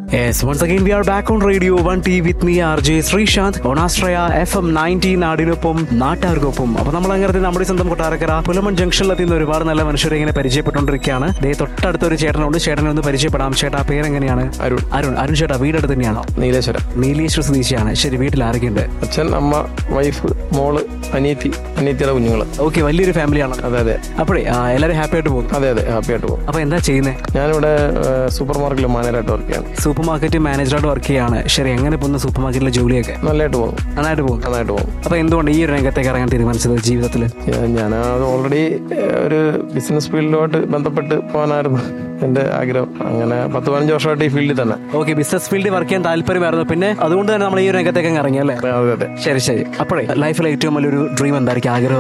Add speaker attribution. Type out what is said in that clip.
Speaker 1: Yes, once again we are back on Radio 1T with me RJ Sreesanth on Astraya FM 90 നാടിനൊപ്പം നാട്ടാർക്കൊപ്പം. അപ്പോൾ നമ്മൾ അങ്ങനെ നമ്മുടെ സ്വന്തം കൊട്ടാരക്കര പുലമൺ ജംഗ്ഷനിലെത്തുന്ന ഒരുപാട് നല്ല മനുഷ്യരെ ഇങ്ങനെ പരിചയപ്പെട്ടുകൊണ്ടിരിക്കുകയാണ്. ദേ തൊട്ടടുത്തൊരു ചേട്ടനുണ്ട്, ചേട്ടനെ ഒന്ന് പരിചയപ്പെടാം. ചേട്ടാ പേരെങ്ങനെയാണ്? അരുൺ ചേട്ടാ, വീടടുത്ത് തന്നെയാണോ? നീലേശ്വര സ്വദേശിയാണ്. ശരി, വീട്ടിൽ ആരൊക്കെയുണ്ട്?
Speaker 2: അച്ഛൻ, അമ്മ, വൈഫ്, മോള്, അനിയത്തിയുടെ കുഞ്ഞുങ്ങള്.
Speaker 1: ഓക്കെ, വലിയൊരു ഫാമിലിയാണ്.
Speaker 2: അതെ.
Speaker 1: അപ്പോഴേ എല്ലാവരും ഹാപ്പി ആയിട്ട് പോകും?
Speaker 2: അതെ, ഹാപ്പി ആയിട്ട് പോകും.
Speaker 1: അപ്പോൾ എന്താ ചെയ്യുന്നത്?
Speaker 2: ഞാനിവിടെ സൂപ്പർ മാർക്കറ്റിൽ മാനേജറായിട്ട് വർക്ക് ചെയ്യാണ്.
Speaker 1: സൂപ്പർ മാർക്കറ്റ് മാനേജറായിട്ട് വർക്ക് ചെയ്യാണ്. ശരി, എങ്ങനെ പോകുന്നു സൂപ്പർ മാർക്കറ്റിലെ ജോലിയൊക്കെ?
Speaker 2: നന്നായിട്ട് പോകും.
Speaker 1: അപ്പോൾ എന്തുകൊണ്ട് ഈ ഒരു രംഗത്തേക്ക് ഇറങ്ങാൻ തീരുമാനിച്ചത് ജീവിതത്തിൽ?
Speaker 2: ഞാൻ ഓൾറെഡി ഒരു ബിസിനസ് ഫീൽഡുമായിട്ട് ബന്ധപ്പെട്ട് പോകാനായിരുന്നു എന്റെ ആഗ്രഹം. അങ്ങനെ 10-15 വർഷമായിട്ട് ഈ ഫീൽഡിൽ തന്നെ.
Speaker 1: ഓക്കെ, ബിസിനസ് ഫീൽഡിൽ വർക്ക് ചെയ്യാൻ താല്പര്യമായിരുന്നു, പിന്നെ അതുകൊണ്ട് തന്നെ നമ്മൾ ഈ ഒരു രംഗത്തേക്ക് ഇറങ്ങി അല്ലേ?
Speaker 2: അതെ.
Speaker 1: ശരി. അപ്പോഴേ ലൈഫിലെ ഏറ്റവും വലിയൊരു ഡ്രീം എന്തായിരിക്കും, ആഗ്രഹം?